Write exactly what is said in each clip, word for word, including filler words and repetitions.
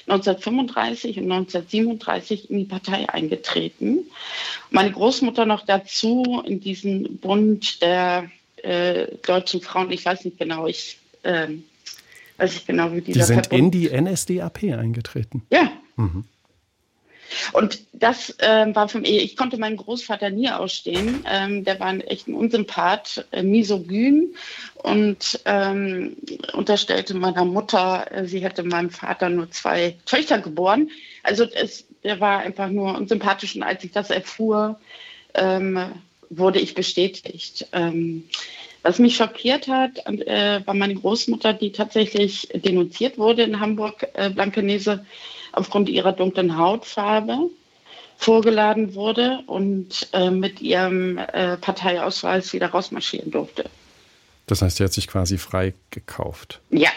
neunzehnhundertfünfunddreißig und neunzehnhundertsiebenunddreißig in die Partei eingetreten. Meine Großmutter noch dazu in diesen Bund der äh, deutschen Frauen, ich weiß nicht genau, ich äh, weiß nicht genau, wie dieser Die sind Verbund. in die N S D A P eingetreten? Ja. Mhm. Und das äh, war für mich, ich konnte meinen Großvater nie ausstehen. Ähm, der war ein echt ein Unsympath, äh, misogyn und ähm, unterstellte meiner Mutter, äh, sie hätte meinem Vater nur zwei Töchter geboren. Also es, der war einfach nur unsympathisch und als ich das erfuhr, ähm, wurde ich bestätigt. Ähm, was mich schockiert hat, äh, war meine Großmutter, die tatsächlich denunziert wurde in Hamburg, äh, Blankenese, aufgrund ihrer dunklen Hautfarbe vorgeladen wurde und äh, mit ihrem äh, Parteiausweis wieder rausmarschieren durfte. Das heißt, sie hat sich quasi frei gekauft. Ja.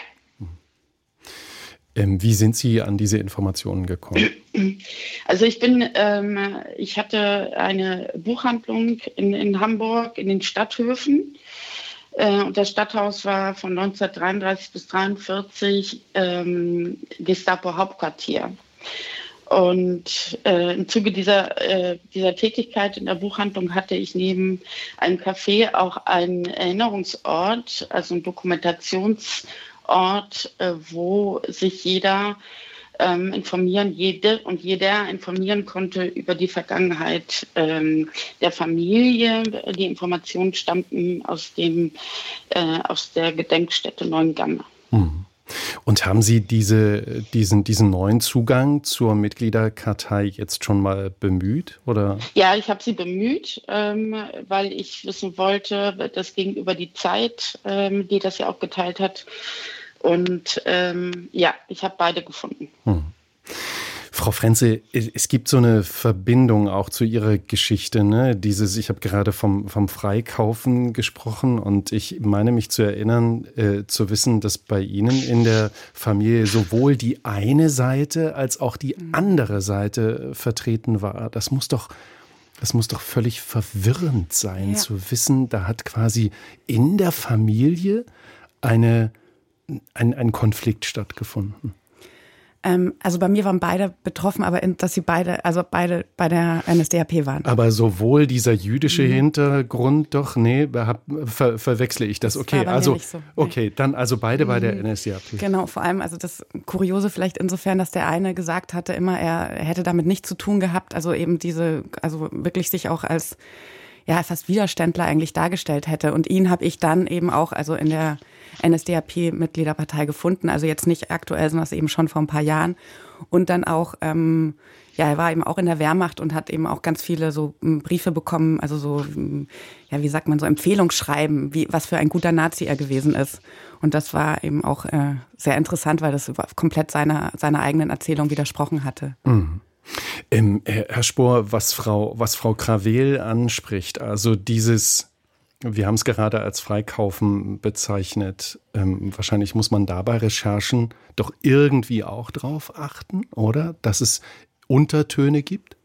Ähm, wie sind Sie an diese Informationen gekommen? Also ich bin, ähm, ich hatte eine Buchhandlung in, in Hamburg, in den Stadthöfen. Äh, und das Stadthaus war von neunzehnhundertdreiunddreißig bis neunzehnhundertdreiundvierzig ähm, Gestapo-Hauptquartier. Und äh, im Zuge dieser, äh, dieser Tätigkeit in der Buchhandlung hatte ich neben einem Café auch einen Erinnerungsort, also einen Dokumentationsort, äh, wo sich jeder ähm, informieren, jede und jeder informieren konnte über die Vergangenheit ähm, der Familie. Die Informationen stammten aus, dem, äh, aus der Gedenkstätte Neuengamme. Mhm. Und haben Sie diese, diesen, diesen neuen Zugang zur Mitgliederkartei jetzt schon mal bemüht? Oder? Ja, ich habe sie bemüht, ähm, weil ich wissen wollte, das gegenüber die Zeit, ähm, die das ja auch geteilt hat. Und ähm, ja, ich habe beide gefunden. Hm. Frau Frenzel, es gibt so eine Verbindung auch zu Ihrer Geschichte, ne? Dieses, ich habe gerade vom, vom Freikaufen gesprochen und ich meine mich zu erinnern, äh, zu wissen, dass bei Ihnen in der Familie sowohl die eine Seite als auch die andere Seite vertreten war. Das muss doch, das muss doch völlig verwirrend sein, ja, zu wissen, da hat quasi in der Familie eine, ein, ein Konflikt stattgefunden. Also bei mir waren beide betroffen, aber in, dass sie beide, also beide bei der N S D A P waren. Aber sowohl dieser jüdische mhm. Hintergrund, doch, nee, hab, ver, verwechsle ich das. Okay, das also, so. okay, dann also beide mhm. bei der N S D A P. Genau, vor allem, also das Kuriose vielleicht insofern, dass der eine gesagt hatte immer, er hätte damit nichts zu tun gehabt, also eben diese, also wirklich sich auch als, ja, fast Widerständler eigentlich dargestellt hätte. Und ihn habe ich dann eben auch, also in der N S D A P-Mitgliederpartei gefunden, also jetzt nicht aktuell, sondern eben schon vor ein paar Jahren. Und dann auch, ähm, ja, er war eben auch in der Wehrmacht und hat eben auch ganz viele so Briefe bekommen, also so, ja, wie sagt man, so Empfehlungsschreiben, wie, was für ein guter Nazi er gewesen ist. Und das war eben auch äh, sehr interessant, weil das komplett seiner, seiner eigenen Erzählung widersprochen hatte. Mhm. Ähm, Herr Spohr, was Frau, was Frau Krawel anspricht, also dieses, wir haben es gerade als Freikaufen bezeichnet. Ähm, wahrscheinlich muss man da bei Recherchen doch irgendwie auch drauf achten, oder? Dass es Untertöne gibt?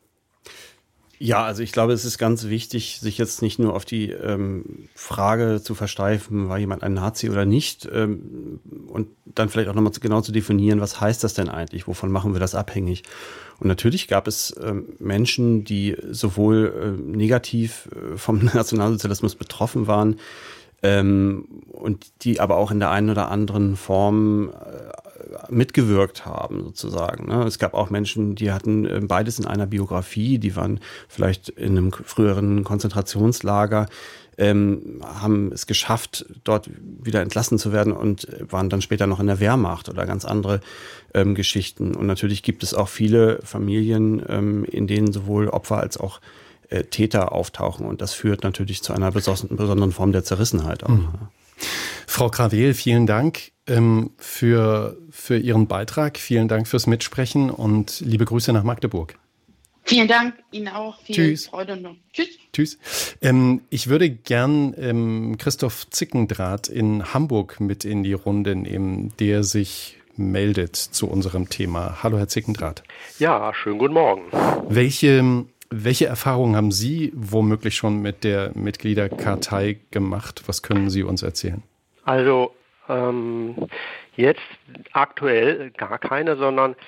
Ja, also ich glaube, es ist ganz wichtig, sich jetzt nicht nur auf die ähm, Frage zu versteifen, war jemand ein Nazi oder nicht, ähm, und dann vielleicht auch nochmal genau zu definieren, was heißt das denn eigentlich, wovon machen wir das abhängig? Und natürlich gab es ähm, Menschen, die sowohl äh, negativ äh, vom Nationalsozialismus betroffen waren, ähm, und die aber auch in der einen oder anderen Form äh, mitgewirkt haben, sozusagen. Ne? Es gab auch Menschen, die hatten äh, beides in einer Biografie, die waren vielleicht in einem früheren Konzentrationslager, ähm, haben es geschafft, dort wieder entlassen zu werden und waren dann später noch in der Wehrmacht oder ganz andere ähm, Geschichten. Und natürlich gibt es auch viele Familien, ähm, in denen sowohl Opfer als auch äh, Täter auftauchen. Und das führt natürlich zu einer besonderen, besonderen Form der Zerrissenheit auch. Mhm. Frau Krawel, vielen Dank ähm, für, für Ihren Beitrag. Vielen Dank fürs Mitsprechen und liebe Grüße nach Magdeburg. Vielen Dank, Ihnen auch. Viel Tschüss. Freude noch. Tschüss. Tschüss. Ähm, ich würde gern ähm, Christoph Zickendrath in Hamburg mit in die Runde nehmen, der sich meldet zu unserem Thema. Hallo, Herr Zickendrath. Ja, schönen guten Morgen. Welche, welche Erfahrungen haben Sie womöglich schon mit der Mitgliederkartei gemacht? Was können Sie uns erzählen? Also ähm, jetzt aktuell gar keine, sondern